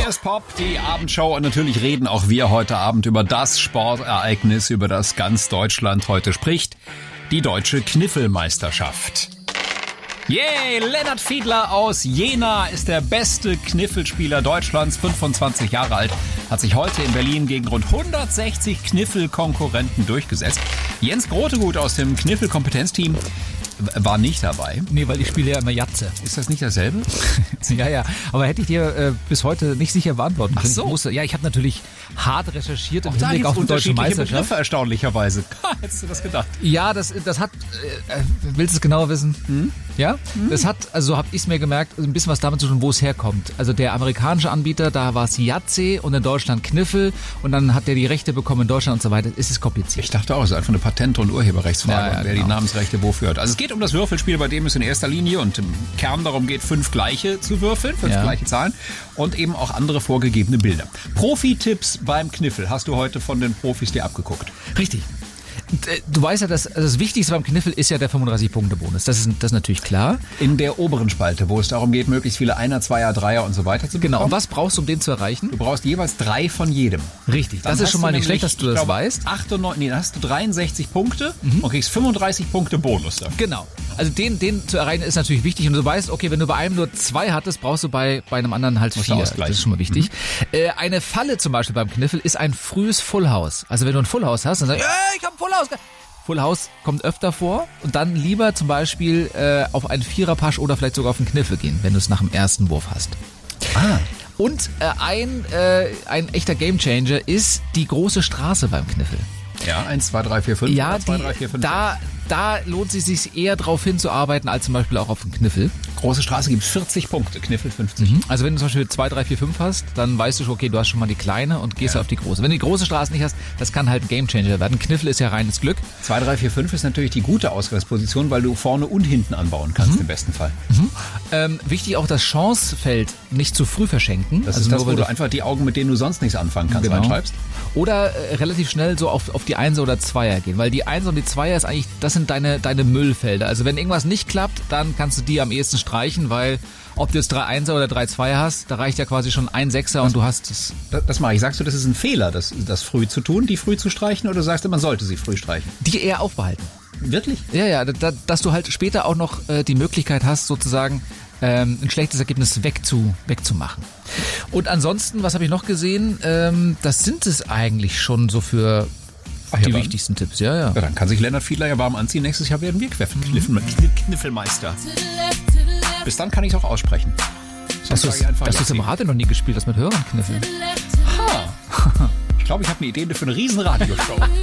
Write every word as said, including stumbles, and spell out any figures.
ist Pop, die Abendshow und natürlich reden auch wir heute Abend über das Sportereignis, über das ganz Deutschland heute spricht, die Deutsche Kniffelmeisterschaft. Yay, Lennart Fiedler aus Jena ist der beste Kniffelspieler Deutschlands, fünfundzwanzig Jahre alt, hat sich heute in Berlin gegen rund hundertsechzig Kniffelkonkurrenten durchgesetzt. Jens Grotegut aus dem Kniffelkompetenzteam war nicht dabei. Nee, weil ich spiele ja immer Jatze. Ist das nicht dasselbe? ja, ja. Aber hätte ich dir äh, bis heute nicht sicher beantworten können. Ach so. Ich musste, ja, ich habe natürlich hart recherchiert im Auch da Hinblick auf die deutsche Meisterschaft. Begriffe erstaunlicherweise. Ha, hättest du das gedacht? Ja, das, das hat, äh, willst du es genauer wissen? Hm? Ja? Hm. Das hat, also so habe ich es mir gemerkt, ein bisschen was damit zu tun, wo es herkommt. Also der amerikanische Anbieter, da war es Jatze und in Deutschland Kniffel und dann hat der die Rechte bekommen in Deutschland und so weiter. Es ist kompliziert. Ich dachte auch, es ist einfach eine Patent- und Urheberrechtsfrage, ja, ja, und wer genau. die Namensrechte wofür hat. Also es geht um das Würfelspiel, bei dem es in erster Linie und im Kern darum geht, fünf gleiche zu würfeln, fünf ja. gleiche Zahlen und eben auch andere vorgegebene Bilder. Profi-Tipps beim Kniffel hast du heute von den Profis dir abgeguckt. Richtig. Du weißt ja, dass also das Wichtigste beim Kniffel ist ja der fünfunddreißig-Punkte-Bonus. Das ist, das ist natürlich klar. In der oberen Spalte, wo es darum geht, möglichst viele Einer, Zweier, Dreier und so weiter zu bekommen. Genau. Und was brauchst du, um den zu erreichen? Du brauchst jeweils drei von jedem. Richtig. Dann das ist schon mal nicht schlecht, nämlich, dass du das glaub, weißt. achtundneunzig, nee, dann hast du dreiundsechzig Punkte mhm. und kriegst fünfunddreißig Punkte Bonus dafür. Genau. Also den, den zu erreichen ist natürlich wichtig. Und du weißt, okay, wenn du bei einem nur zwei hattest, brauchst du bei, bei einem anderen halt vier. Das ist schon mal wichtig. Mhm. Äh, eine Falle zum Beispiel beim Kniffel ist ein frühes Full House. Also wenn du ein Full House hast, dann sagst du, äh, ich hab ein Full House. Full House kommt öfter vor und dann lieber zum Beispiel äh, auf einen Viererpasch oder vielleicht sogar auf einen Kniffel gehen, wenn du es nach dem ersten Wurf hast. Ah. Und äh, ein, äh, ein echter Gamechanger ist die große Straße beim Kniffel. Ja, eins, zwei, drei, vier, fünf. Ja, oder zwei, die, drei, vier, fünf. Da, da lohnt es sich eher drauf hinzuarbeiten, als zum Beispiel auch auf den Kniffel. Große Straße gibt vierzig Punkte, Kniffel fünfzig. Mhm. Also wenn du zum Beispiel zwei, drei, vier, fünf hast, dann weißt du schon, okay, du hast schon mal die kleine und gehst ja. auf die große. Wenn du die große Straße nicht hast, das kann halt ein Gamechanger werden. Kniffel ist ja reines Glück. zwei, drei, vier, fünf ist natürlich die gute Ausgangsposition, weil du vorne und hinten anbauen kannst, mhm. im besten Fall. Mhm. Ähm, wichtig auch das Chancefeld nicht zu früh verschenken. Das also ist das, nur, wo du einfach die Augen, mit denen du sonst nichts anfangen kannst, genau. reinschreibst. Oder äh, relativ schnell so auf, auf die Einser oder Zweier gehen, weil die Einser und die Zweier ist eigentlich, das sind deine, deine Müllfelder. Also wenn irgendwas nicht klappt, dann kannst du die am ehesten streichen, weil ob du jetzt drei Einser oder drei Zweier hast, da reicht ja quasi schon ein Sechser das, und du hast es. Das, das mache ich. Sagst du, das ist ein Fehler, das, das früh zu tun, die früh zu streichen, oder sagst du, man sollte sie früh streichen? Die eher aufbehalten. Wirklich? Ja, ja, da, dass du halt später auch noch äh, die Möglichkeit hast, sozusagen ähm, ein schlechtes Ergebnis wegzu, wegzumachen. Und ansonsten, was habe ich noch gesehen? Ähm, das sind es eigentlich schon so für Ach, die ja, wichtigsten Tipps. Ja, ja. ja, dann kann sich Lennart Fiedler ja warm anziehen. Nächstes Jahr werden wir Kniffel, Kniffelmeister. Bis dann kann ich es auch aussprechen. Hast du es im Radio noch nie gespielt, das mit Hörern kniffeln? Ha. Ich glaube, ich habe eine Idee für eine riesen Radioshow.